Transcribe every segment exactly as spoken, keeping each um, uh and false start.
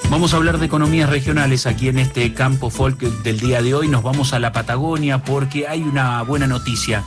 Vamos a hablar de economías regionales aquí en este campo folk del día de hoy. Nos vamos a la Patagonia porque hay una buena noticia.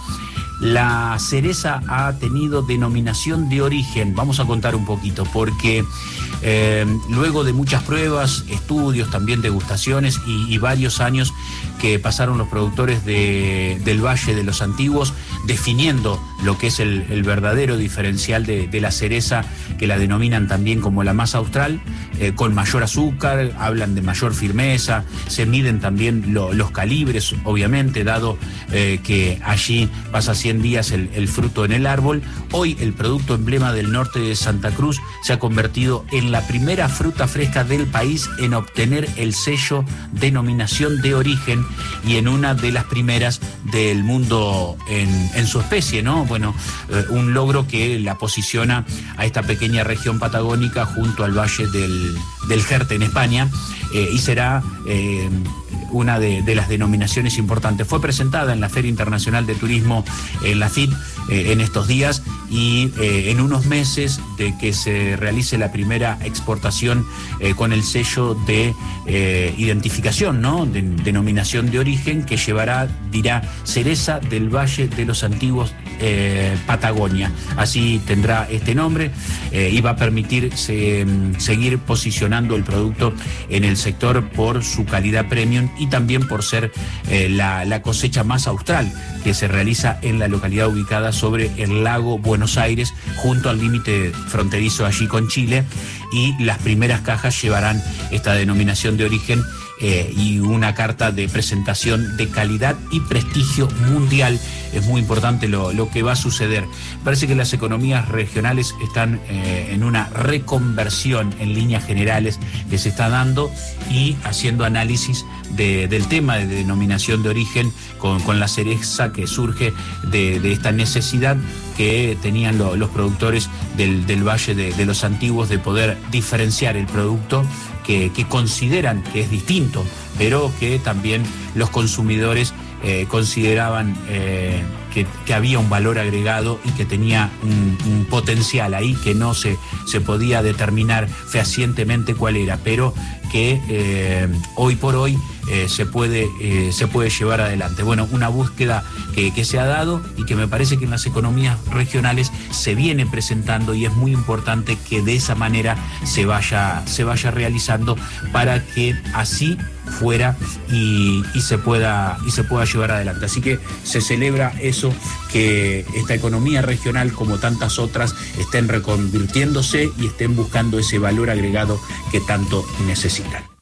La cereza ha tenido denominación de origen. Vamos a contar un poquito porque eh, luego de muchas pruebas, estudios, también degustaciones y, y varios años que pasaron los productores de, del Valle de los Antiguos definiendo lo que es el, el verdadero diferencial de, de la cereza, que la denominan también como la más austral, eh, con mayor azúcar, hablan de mayor firmeza, se miden también lo, los calibres, obviamente, dado eh, que allí pasa cien días el, el fruto en el árbol. Hoy el producto emblema del norte de Santa Cruz se ha convertido en la primera fruta fresca del país en obtener el sello denominación de origen y en una de las primeras del mundo en, en su especie, ¿no? Bueno, eh, un logro que la posiciona a esta pequeña región patagónica junto al Valle del, del Jerte en España, eh, y será eh, una de, de las denominaciones importantes. Fue presentada en la Feria Internacional de Turismo, en la F I T, eh, en estos días, y eh, en unos meses de que se realice la primera exportación eh, con el sello de eh, identificación, ¿no? De, denominación de origen, que llevará, dirá, cereza del Valle de los Antiguos eh, Patagonia. Así tendrá este nombre eh, y va a permitir se, seguir posicionando el producto en el sector por su calidad premium y también por ser eh, la, la cosecha más austral que se realiza en la localidad ubicada sobre el lago Buenos Aires, junto al límite fronterizo allí con Chile, y las primeras cajas llevarán esta denominación de origen eh, y una carta de presentación de calidad y prestigio mundial. Es muy importante lo, lo que va a suceder. Parece que las economías regionales están eh, en una reconversión en líneas generales que se está dando, y haciendo análisis de, del tema de denominación de origen con, con la cereza que surge de, de esta necesidad que tenían lo, los productores del, del Valle de, de los Antiguos de poder diferenciar el producto que, que consideran que es distinto, pero que también los consumidores eh, consideraban eh, que, que había un valor agregado y que tenía un, un potencial ahí que no se, se podía determinar fehacientemente cuál era, pero que eh, hoy por hoy eh, se, puede, eh, se puede llevar adelante. Bueno, una búsqueda que, que se ha dado y que me parece que en las economías regionales se viene presentando, y es muy importante que de esa manera se vaya, se vaya realizando para que así fuera y, y, se pueda, y se pueda llevar adelante. Así que se celebra eso, que esta economía regional, como tantas otras, estén reconvirtiéndose y estén buscando ese valor agregado que tanto necesitan.